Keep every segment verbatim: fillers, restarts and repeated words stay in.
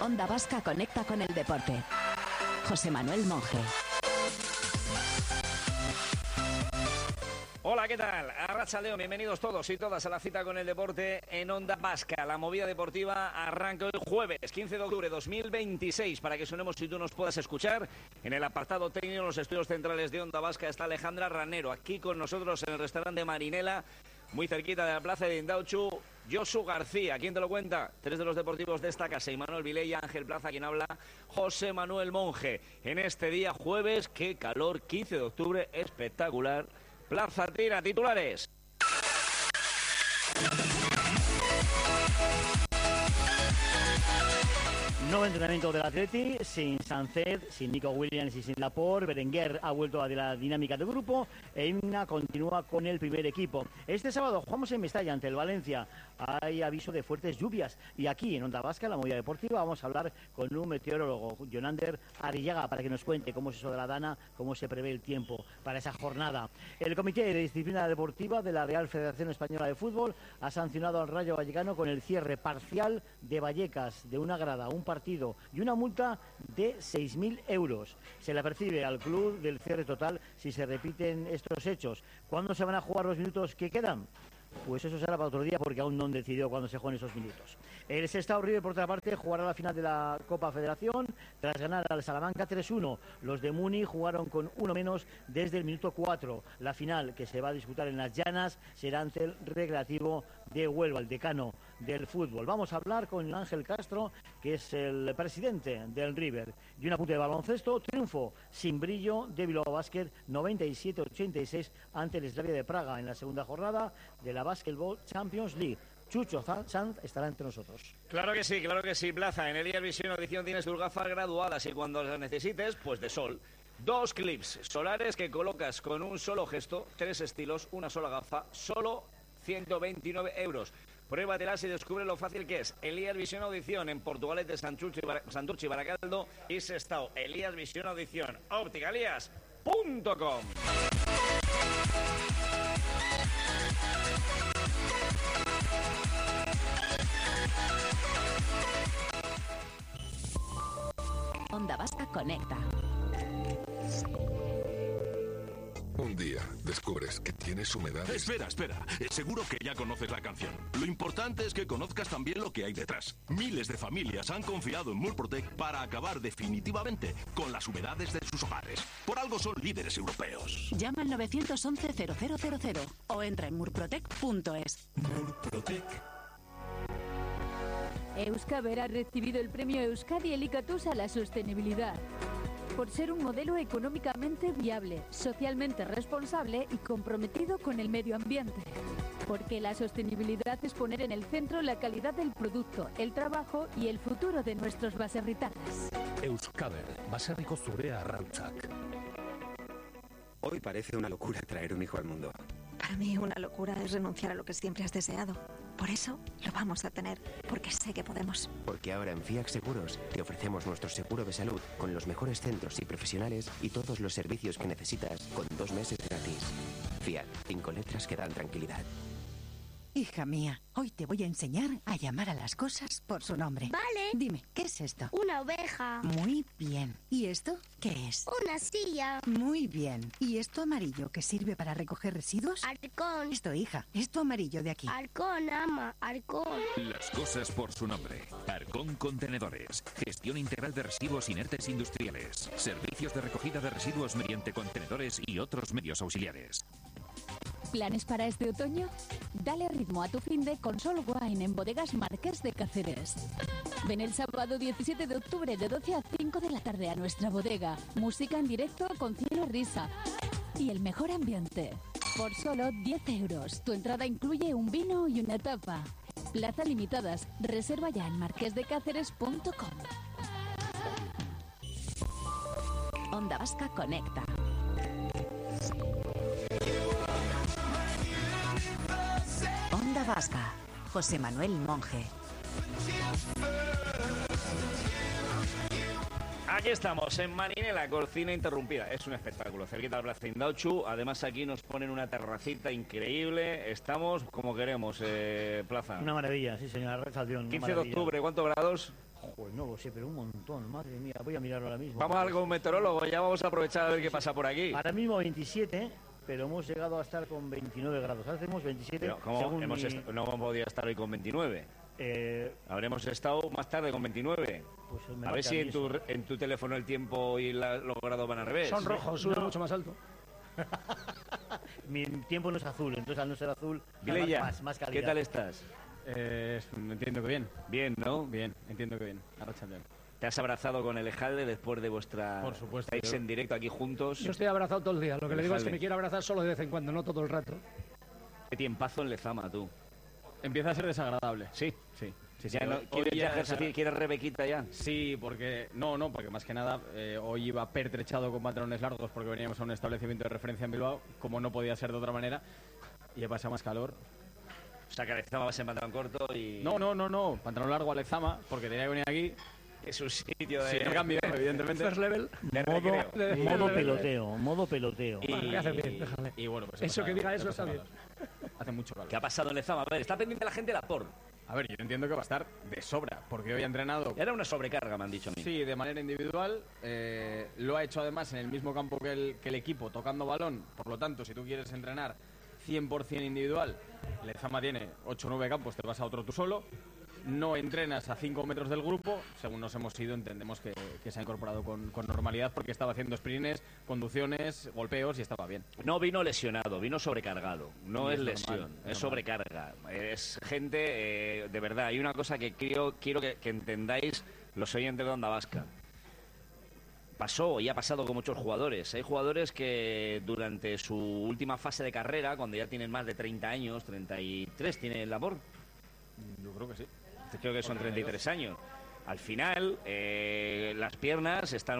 Onda Vasca conecta con el deporte. José Manuel Monje. Hola, ¿qué tal? Arratsaldeon, bienvenidos todos y todas a la cita con el deporte en Onda Vasca. La movida deportiva arranca hoy jueves, quince de octubre de dos mil veintiséis. Para que sonemos y tú nos puedas escuchar, en el apartado técnico, en los estudios centrales de Onda Vasca, está Alejandra Ranero, aquí con nosotros en el restaurante Marinela, muy cerquita de la plaza de Indautxu. Josu García, ¿quién te lo cuenta? Tres de los deportivos de esta casa, Imanol Vilella, Ángel Plaza, quien habla, José Manuel Monje. En este día jueves, qué calor, quince de octubre, espectacular. Plaza Tira, titulares. Nuevo entrenamiento del Atleti, sin Sánchez, sin Nico Williams y sin Laporte. Berenguer ha vuelto a la dinámica del grupo e Imna continúa con el primer equipo. Este sábado jugamos en Mestalla ante el Valencia. Hay aviso de fuertes lluvias y aquí en Onda Vasca, la movida deportiva, vamos a hablar con un meteorólogo, Jonander Arrillaga, para que nos cuente cómo es eso de la dana, cómo se prevé el tiempo para esa jornada. El Comité de Disciplina Deportiva de la Real Federación Española de Fútbol ha sancionado al Rayo Vallecano con el cierre parcial de Vallecas de una grada, un partido y una multa de seis mil euros. Se le percibe al club del cierre total si se repiten estos hechos. ¿Cuándo se van a jugar los minutos que quedan? Pues eso será para otro día, porque aún no han decidido cuándo se juegan esos minutos. El Sestao River, por otra parte, jugará la final de la Copa Federación tras ganar al Salamanca tres uno. Los de Muni jugaron con uno menos desde el minuto cuatro. La final, que se va a disputar en las Llanas, será ante el Recreativo de Huelva, el decano del fútbol. Vamos a hablar con Ángel Castro, que es el presidente del River. Y un apunte de baloncesto: triunfo sin brillo de Bilbao Basket noventa y siete a ochenta y seis ante el Slavia de Praga en la segunda jornada de la Basketball Champions League. Chucho Sanz estará entre nosotros. Claro que sí, claro que sí, Plaza. En el Elías Visión Audición tienes tus gafas graduadas y cuando las necesites, pues de sol. Dos clips solares que colocas con un solo gesto, tres estilos, una sola gafa, solo ciento veintinueve euros. Pruébatelas y descubre lo fácil que es. Elías Visión Audición en Portugalete, Santurce, Santurce, Baracaldo y Sestao. Elías Visión Audición, óptica elías punto com. Onda Vasca conecta. Un día descubres que tienes humedad. Espera, espera. Seguro que ya conoces la canción. Lo importante es que conozcas también lo que hay detrás. Miles de familias han confiado en Murprotec para acabar definitivamente con las humedades de sus hogares. Por algo son líderes europeos. Llama al nueve once cero cero cero cero o entra en murprotec punto es. Murprotec. Euskaber ha recibido el premio Euskadi Elikatus a la sostenibilidad por ser un modelo económicamente viable, socialmente responsable y comprometido con el medio ambiente. Porque la sostenibilidad es poner en el centro la calidad del producto, el trabajo y el futuro de nuestros baserritarras. Euskaber, baserriko zurea arrautzak. Hoy parece una locura traer un hijo al mundo. Para mí una locura es renunciar a lo que siempre has deseado. Por eso lo vamos a tener, porque sé que podemos. Porque ahora en Fiac Seguros te ofrecemos nuestro seguro de salud con los mejores centros y profesionales y todos los servicios que necesitas con dos meses gratis. Fiac, cinco letras que dan tranquilidad. Hija mía, hoy te voy a enseñar a llamar a las cosas por su nombre. Vale. Dime, ¿qué es esto? Una oveja. Muy bien. ¿Y esto qué es? Una silla. Muy bien. ¿Y esto amarillo que sirve para recoger residuos? Halcón. Esto, hija, esto amarillo de aquí. Halcón, ama, halcón. Las cosas por su nombre. Arcón Contenedores. Gestión integral de residuos inertes industriales. Servicios de recogida de residuos mediante contenedores y otros medios auxiliares. ¿Planes para este otoño? Dale ritmo a tu finde con Sol Wine en Bodegas Marqués de Cáceres. Ven el sábado diecisiete de octubre de doce a cinco de la tarde a nuestra bodega. Música en directo con cielo risa. Y el mejor ambiente. Por solo diez euros. Tu entrada incluye un vino y una tapa. Plaza limitadas. Reserva ya en marqués de cáceres punto com. Onda Vasca conecta. Onda Vasca, José Manuel Monje. Aquí estamos, en Marinela, cocina interrumpida. Es un espectáculo, cerquita de la Plaza Indautxu. Además, aquí nos ponen una terracita increíble. Estamos como queremos, eh, Plaza. Una maravilla, sí, señora Salción. quince de octubre, ¿cuántos grados? Pues no lo sé, pero un montón, madre mía, voy a mirarlo ahora mismo. Vamos a algo meteorólogo, ya vamos a aprovechar a ver qué pasa por aquí. Ahora mismo veintisiete, pero hemos llegado a estar con veintinueve grados. Hacemos veintisiete. Pero, ¿cómo según hemos mi... est- no hemos podido estar hoy con veintinueve? Eh, Habremos estado más tarde con veintinueve. Pues me A ver marca si en eso. tu, en tu teléfono el tiempo y la- los grados van al revés. Son rojos, sube No. mucho más alto. Mi tiempo no es azul, entonces al no ser azul, Vilella, más, más calidad. ¿qué tal estás? Eh, entiendo que bien. Bien, ¿no? Bien, entiendo que bien. Arratsaldeon. ¿Te has abrazado con el Ejalde después de vuestra... Por supuesto, Estáis yo- en directo aquí juntos. Yo estoy abrazado todo el día. Lo que le digo es que Alejandro. me quiero abrazar solo de vez en cuando, no todo el rato. Qué tiempazo en Lezama, tú. Empieza a ser desagradable. Sí. Sí. Sí, Ya sí, no- hoy- ¿Quieres hoy ya ya ejercer? esa- ¿Quieres Rebequita ya? Sí, porque... No, no, porque más que nada eh, hoy iba pertrechado con pantalones largos porque veníamos a un establecimiento de referencia en Bilbao, como no podía ser de otra manera, y he pasado más calor. O sea, que Lezama va a ser pantalón corto y... No, no, no, no, pantalón largo a Lezama, porque tenía que venir aquí. Es un sitio de... Sí, el cambio, evidentemente. First level. de Modo, recreo. modo peloteo, modo peloteo. Y, Vale, hace bien, déjale. y bueno, pues he Eso que pasado- diga he eso está pasado bien. calor. Hace mucho calor. ¿Qué ha pasado en Lezama? A ver, está pendiente la gente de la P O R. A ver, yo entiendo que va a estar de sobra, porque hoy ha entrenado... Era una sobrecarga, me han dicho a mí. Sí, de manera individual. eh, lo ha hecho además en el mismo campo que el, que el equipo, tocando balón. Por lo tanto, si tú quieres entrenar cien por ciento individual, Lezama tiene ocho o nueve campos, te vas a otro tú solo. No entrenas a cinco metros del grupo. Según nos hemos ido, entendemos que, que se ha incorporado con, con normalidad porque estaba haciendo sprints, conducciones, golpeos y estaba bien. No vino lesionado, vino sobrecargado. No Y es, es normal, lesión, es es normal. sobrecarga. Es gente, eh, de verdad, hay una cosa que quiero, quiero que, que entendáis los oyentes de Onda Vasca. Pasó y ha pasado con muchos jugadores. Hay jugadores que durante su última fase de carrera, cuando ya tienen más de treinta años, treinta y tres tiene el labor, Yo creo que sí. creo que son treinta y tres años. Al final, eh, las piernas están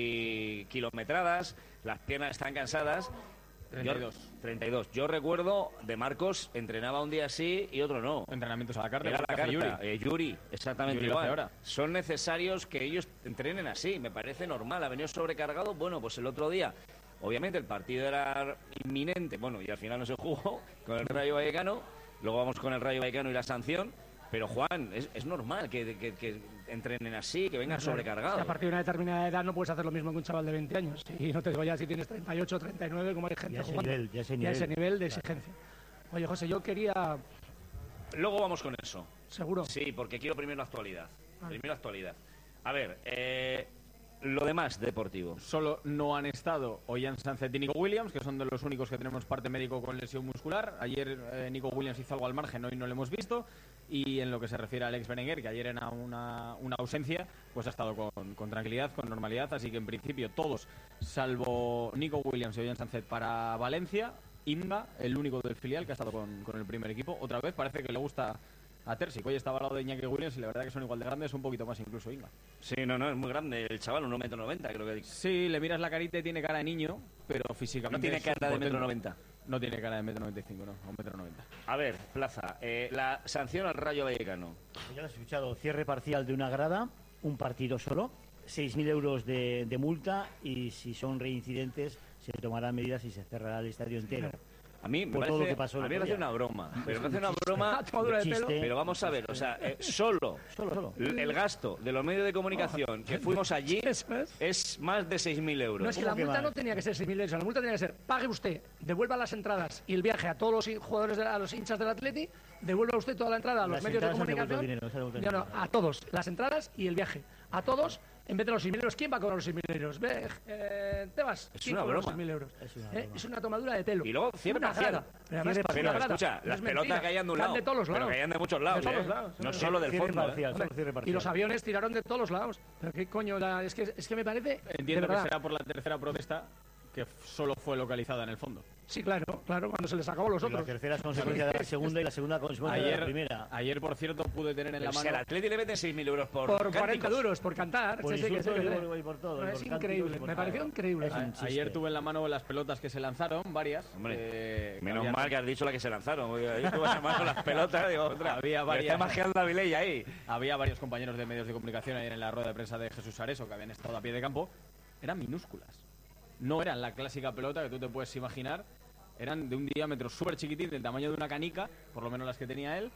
muy kilometradas, las piernas están cansadas. treinta y dos. Yo, treinta y dos. Yo recuerdo de Marcos, entrenaba un día sí y otro no. Entrenamientos a la carta. Era la que hace carta. Yuri. Eh, Yuri, exactamente Yuri lo hace igual. ahora. Son necesarios que ellos entrenen así, me parece normal. Ha venido sobrecargado, bueno, pues el otro día, obviamente el partido era inminente, bueno, y al final no se jugó con el Rayo Vallecano, luego vamos con el Rayo Vallecano y la sanción, pero Juan, es, es normal que, que- que entrenen así, que vengan Claro, sobrecargados. que a partir de una determinada edad no puedes hacer lo mismo que un chaval de veinte años. Y no te digo ya si tienes treinta y ocho, treinta y nueve, como hay gente Ya ese jugando. nivel, ya ese Ya nivel. ese nivel de exigencia. Oye, José, yo quería... Luego vamos con eso. ¿Seguro? Sí, porque quiero primero la actualidad. Ah. Primero actualidad. A ver, eh, lo demás deportivo. Solo no han estado Ollán Sánchez y Nico Williams, que son de los únicos que tenemos parte médico con lesión muscular. Ayer eh, Nico Williams hizo algo al margen, hoy no lo hemos visto. Y en lo que se refiere a Alex Berenguer, que ayer era una, una ausencia, pues ha estado con, con tranquilidad, con normalidad. Así que en principio todos, salvo Nico Williams y Ollán Sánchez para Valencia. Inga, el único del filial que ha estado con, con el primer equipo. Otra vez parece que le gusta a Terzic. Hoy estaba al lado de Iñaki Williams y la verdad que son igual de grandes, un poquito más incluso Inga. Sí, no, no, es muy grande el chaval, un metro noventa, creo que. Sí, le miras la carita y tiene cara de niño, pero físicamente... No tiene es cara de potente. metro noventa. No tiene cara de metro noventa y cinco, no, un metro noventa. A ver, Plaza, eh, la sanción al Rayo Vallecano. Ya lo has escuchado, cierre parcial de una grada, un partido solo, seis mil euros de, de multa y si son reincidentes se tomarán medidas y se cerrará el estadio entero. A mí me Por parece, todo lo que pasó el a mí me otro parece día. una broma. Es Pero me un parece una chiste. broma. Tomadura de pelo. Pero vamos a ver, o sea, eh, solo, Solo, solo. l- el gasto de los medios de comunicación que fuimos allí Eso es. es más de seis mil euros. No es que ¿Cómo la que multa más? no tenía que ser seis mil euros, la multa tenía que ser, pague usted, devuelva las entradas y el viaje a todos los hi- jugadores, de- a los hinchas del Atleti, devuelva usted toda la entrada a los Las medios de entradas han devuelto comunicación. dinero, no se ha devuelto No, no, dinero. a todos, las entradas y el viaje. A todos, en vez de los seis mil euros. ¿Quién va a cobrar los seis mil euros? Ve, eh, Tebas, Es ¿quién una cobra los broma. seis mil euros? Es una Eh, broma. Es una tomadura de pelo. Y luego cierre Una parcial. grada. Pero además, Cierre una Pero grada. escucha, No las es pelotas mentira. caían de un Caen lado, de todos los pero lados. caían de muchos lados, De todos ¿eh? los lados. No Sí, solo del Cierre fondo, ¿eh? parcial, solo cierre Y parcial. los aviones tiraron de todos los lados. Pero qué coño, la- es, que, es que me parece. de Entiendo que verdad. será por la tercera protesta que f- solo fue localizada en el fondo. Sí, claro, claro, cuando se les acabó los La otros. tercera es consecuencia de la segunda y la segunda consecuencia de la Ayer, primera. ayer, por cierto, pude tener en Pero la si al mano... Atleti le meten seis mil euros por, Por cuarenta cánticos. duros, por cantar. Por sí, sí, que insultos sí, que y sí. por- y por todo, No, y es por cánticos increíble, y por me todo. pareció increíble. Es un eso. chiste. Ayer tuve en la mano las pelotas que se lanzaron, varias. Hombre, eh, Menos había- mal que has dicho la que se lanzaron. Porque ahí tuve la mano las pelotas, digo, otra. Había Me varias. Está majeando la Vilella ahí. Había varios compañeros de medios de comunicación ayer en la rueda de prensa de Jesús Areso que habían estado a pie de campo. Eran minúsculas. No eran la clásica pelota que tú te puedes imaginar. Eran de un diámetro súper chiquitín, del tamaño de una canica, por lo menos las que tenía él.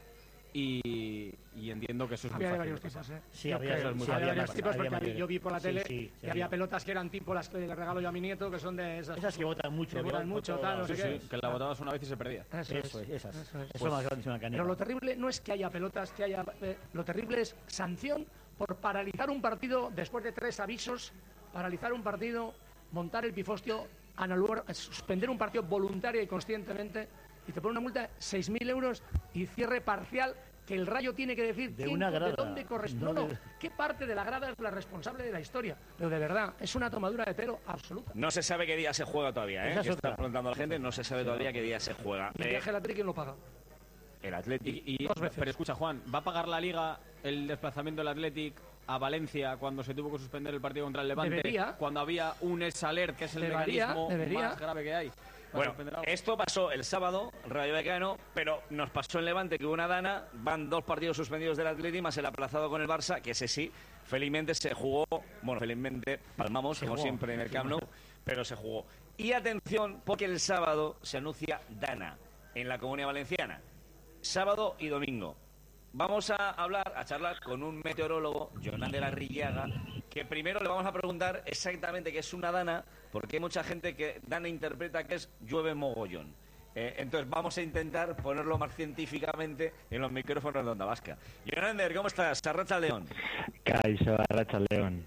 Y, y entiendo que eso es había muy de fácil varios de pasar. tipos, ¿eh? Sí, Yo había, creo, sí, había había varios más, tipos había porque más. yo vi por la Sí, tele sí, sí, y había había. pelotas que eran tipo las que le regalo yo a mi nieto, que son de esas. Esas que botan mucho, Que que botan botan mucho, por tal, no todos sé lados. qué. Que la botabas una vez y se perdía. Eso, Eso es, esas. Eso es. Eso es más grandísima canica. Pero lo terrible no es que haya pelotas, que haya. eh, lo terrible es sanción por paralizar un partido después de tres avisos, paralizar un partido, montar el pifostio, anular, suspender un partido voluntaria y conscientemente, y te pone una multa de seis mil euros y cierre parcial. Que el Rayo tiene que decir De quién, una grada, de dónde corresponde. no No, de- no, qué parte de la grada es la responsable de la historia. Pero de verdad, es una tomadura de pelo absoluta. No se sabe qué día se juega todavía, ¿eh? Esa es Que está otra. preguntando a la gente, no se sabe todavía qué día se juega. Y el Eh, viaje al Atlético, ¿quién lo paga? el Atlético. Y, y- pero escucha, Juan, ¿va a pagar la Liga el desplazamiento del Athletic a Valencia cuando se tuvo que suspender el partido contra el Levante? Debería. Cuando había un ex-alert, que es el Debería, mecanismo debería. más grave que hay. para Bueno, suspender algo. esto pasó el sábado, Rayo Vallecano, pero nos pasó en Levante que hubo una dana, van dos partidos suspendidos del Atleti, más el aplazado con el Barça, que ese sí, felizmente se jugó, bueno, felizmente palmamos, Se como jugó. siempre en el Camp Nou, pero se jugó. Y atención, porque el sábado se anuncia dana en la Comunidad Valenciana, sábado y domingo. Vamos a hablar, a charlar con un meteorólogo, Jonan de la Rillaga, que primero le vamos a preguntar exactamente qué es una dana, porque hay mucha gente que dana interpreta que es llueve mogollón. Eh, entonces vamos a intentar ponerlo más científicamente en los micrófonos de Onda Vasca. Jonander, ¿cómo estás? Arracha León. Kaixo, Arracha León.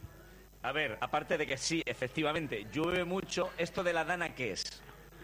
A ver, aparte de que sí, efectivamente, llueve mucho, ¿esto de la dana qué es?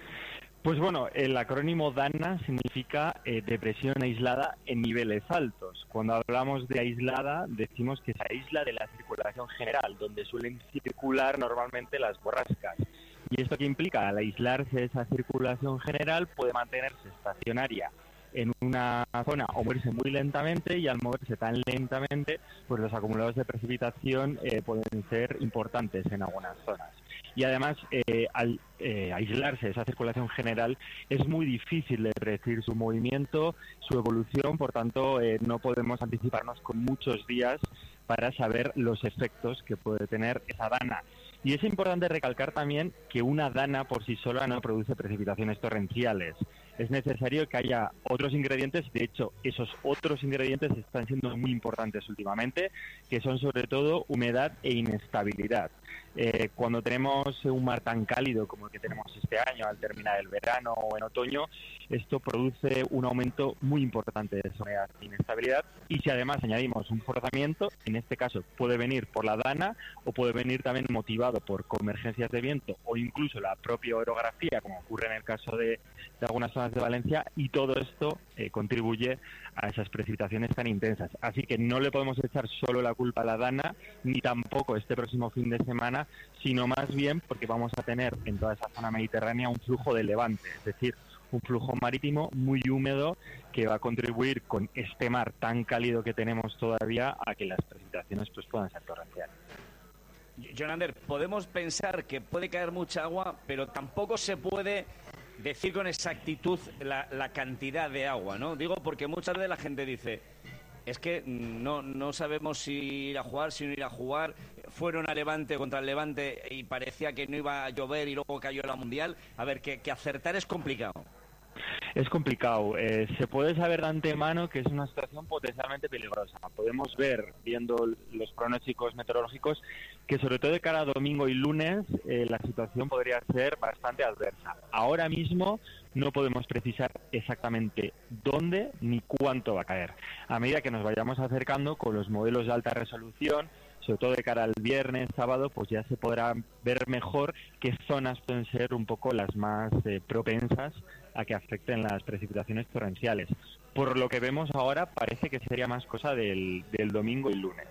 Pues bueno, el acrónimo DANA significa eh, depresión aislada en niveles altos. Cuando hablamos de aislada, decimos que se aísla de la circulación general, donde suelen circular normalmente las borrascas. ¿Y esto qué implica? Al aislarse de esa circulación general, puede mantenerse estacionaria en una zona o moverse muy lentamente, y al moverse tan lentamente, pues los acumulados de precipitación eh, pueden ser importantes en algunas zonas. Y además, eh, al eh, aislarse de esa circulación general, es muy difícil de predecir su movimiento, su evolución, por tanto, eh, no podemos anticiparnos con muchos días para saber los efectos que puede tener esa dana. Y es importante recalcar también que una dana por sí sola no produce precipitaciones torrenciales. Es necesario que haya otros ingredientes, de hecho, esos otros ingredientes están siendo muy importantes últimamente, que son sobre todo humedad e inestabilidad. Eh, cuando tenemos un mar tan cálido como el que tenemos este año al terminar el verano o en otoño, esto produce un aumento muy importante de esa humedad e inestabilidad, y si además añadimos un forzamiento, en este caso puede venir por la dana o puede venir también motivado por convergencias de viento o incluso la propia orografía, como ocurre en el caso de, de algunas zonas de Valencia, y todo esto eh, contribuye a esas precipitaciones tan intensas. Así que no le podemos echar solo la culpa a la dana, ni tampoco este próximo fin de semana, sino más bien porque vamos a tener en toda esa zona mediterránea un flujo de levante, es decir, un flujo marítimo muy húmedo que va a contribuir con este mar tan cálido que tenemos todavía a que las precipitaciones pues puedan ser torrenciales. Jonander, podemos pensar que puede caer mucha agua, pero tampoco se puede decir con exactitud la, la cantidad de agua, ¿no? Digo porque muchas veces la gente dice, es que no, no sabemos si ir a jugar, si no ir a jugar. Fueron a Levante contra el Levante y parecía que no iba a llover y luego cayó la Mundial. A ver, que, que acertar es complicado. Es complicado. Eh, se puede saber de antemano que es una situación potencialmente peligrosa. Podemos ver, viendo los pronósticos meteorológicos, que sobre todo de cara a domingo y lunes eh, la situación podría ser bastante adversa. Ahora mismo no podemos precisar exactamente dónde ni cuánto va a caer. A medida que nos vayamos acercando con los modelos de alta resolución, sobre todo de cara al viernes, sábado, pues ya se podrá ver mejor qué zonas pueden ser un poco las más eh, propensas a que afecten las precipitaciones torrenciales. Por lo que vemos ahora, parece que sería más cosa del, del domingo y lunes.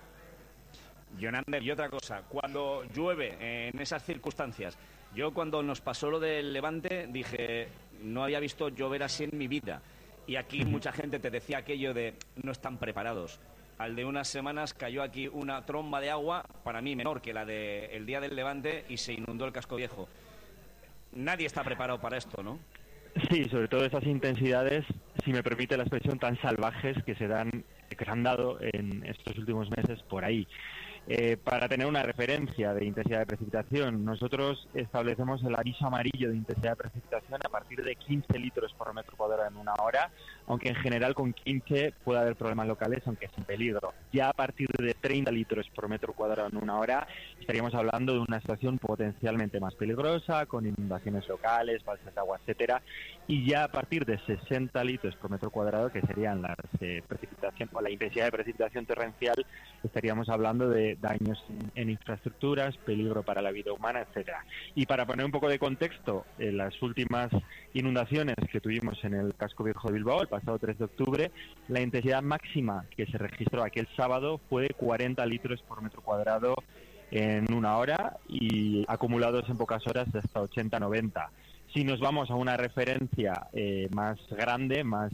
Jonander, y otra cosa, cuando llueve en esas circunstancias, yo cuando nos pasó lo del Levante dije, no había visto llover así en mi vida. Y aquí mucha gente te decía aquello de no están preparados. Al de unas semanas cayó aquí una tromba de agua, para mí menor que la del día del Levante, y se inundó el Casco Viejo. Nadie está preparado para esto, ¿no? Sí, sobre todo esas intensidades, si me permite la expresión, tan salvajes que se dan, que se han dado en estos últimos meses por ahí. Eh, para tener una referencia de intensidad de precipitación, nosotros establecemos el aviso amarillo de intensidad de precipitación a partir de quince litros por metro cuadrado en una hora, aunque en general con quince puede haber problemas locales, aunque sin peligro. Ya a partir de treinta litros por metro cuadrado en una hora estaríamos hablando de una situación potencialmente más peligrosa, con inundaciones locales, balsas de agua, etcétera, y ya a partir de sesenta litros por metro cuadrado, que serían las eh, precipitación o la intensidad de precipitación torrencial, estaríamos hablando de daños en, en infraestructuras, peligro para la vida humana, etcétera. Y para poner un poco de contexto, en las últimas inundaciones que tuvimos en el casco viejo de Bilbao el pasado tres de octubre, la intensidad máxima que se registró aquel sábado fue de cuarenta litros por metro cuadrado en una hora y acumulados en pocas horas de hasta ochenta a noventa. Si nos vamos a una referencia eh, más grande, más